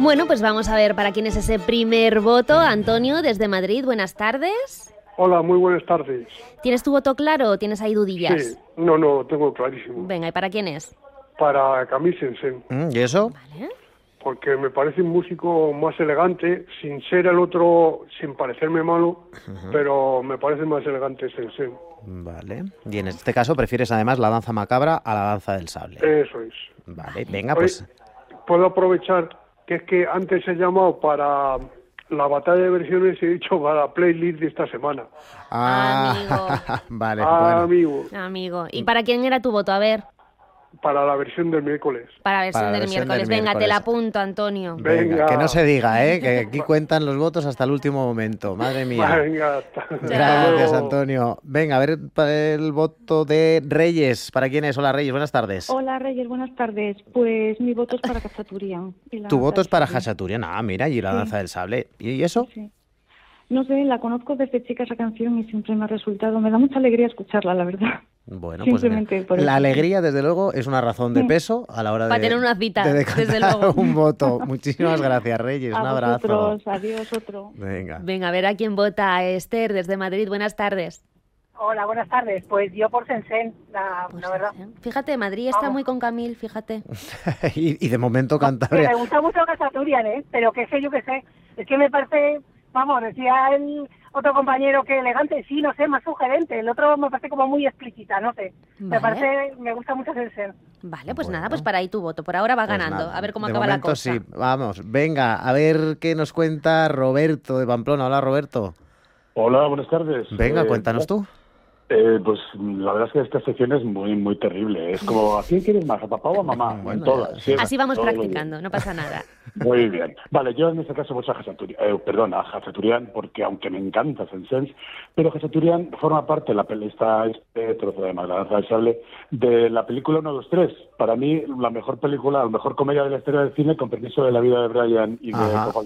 Bueno, pues vamos a ver para quién es ese primer voto. Antonio, desde Madrid, buenas tardes. Hola, muy buenas tardes. ¿Tienes tu voto claro o tienes ahí dudillas? Sí, no, tengo clarísimo. Venga, ¿y para quién es? Para Camille Saint-Saëns, ¿Y eso? Vale. porque me parece un músico más elegante, sin ser el otro, sin parecerme malo, pero me parece más elegante Saint-Saëns. Vale. Y en este caso prefieres además la danza macabra a la danza del sable. Eso es. Vale, venga, Oye, pues... puedo aprovechar que es que antes he llamado para la batalla de versiones y he dicho para la playlist de esta semana. Amigo. Vale, bueno. Amigo, Amigo. ¿Y para quién era tu voto? A ver, para la versión del miércoles. para la versión Para la del versión miércoles. del Venga, te miércoles. la apunto, Antonio. Venga. Que no se diga, que aquí cuentan los votos hasta el último momento. Madre mía. Venga, hasta Gracias, luego. Antonio. Venga, a ver el voto de Reyes. ¿Para quién es? Hola, Reyes, buenas tardes. Hola Reyes, buenas tardes. Pues mi voto es para Khachaturian. Tu voto es para Khachaturian. Ah, mira, y la danza del sable. ¿Y eso? Sí. No sé, la conozco desde chica esa canción y siempre me ha resultado, me da mucha alegría escucharla, la verdad. Bueno, pues Simplemente por eso. la alegría, desde luego, es una razón de peso a la hora Para de... tener una cita, de desde decantar luego. un voto. Muchísimas gracias, Reyes. Un A abrazo. vosotros, adiós, otro. Venga. Venga, a ver a quién vota. Esther, desde Madrid, buenas tardes. Hola, buenas tardes. Pues yo por Saint-Saëns, Pues, la verdad. Fíjate, Madrid está Vamos. muy con Camille, fíjate. y de momento Que Cantabria. me gusta mucho Khachaturian, pero que sé, yo que sé. Es que me parece, vamos, decía el otro compañero que elegante, sí, no sé, más sugerente. El otro me parece como muy explícita, no sé. Vale. Me gusta mucho Saint-Saëns. Vale, pues Bueno. nada, pues para ahí tu voto. Por ahora va Pues ganando. nada, A ver cómo de acaba la momento cosa. Sí, vamos. Venga, a ver qué nos cuenta Roberto de Pamplona. Hola, Roberto. Hola, buenas tardes. Venga, cuéntanos tú. Pues la verdad es que esta sección es muy, muy terrible. Es como, ¿a quién quieres más? ¿A papá o a mamá? Bueno, en todas. Sí, Así vamos todo practicando, no pasa nada. Muy bien. Vale, yo en este caso voy a a Khachaturian, porque aunque me encanta Saint-Saëns, pero Khachaturian forma parte de la este trozo de la danza del sable, de la película 1, 2, 3. Para mí, la mejor película, la mejor comedia de la historia del cine, con permiso de la vida de Brian y de Ajá. Copa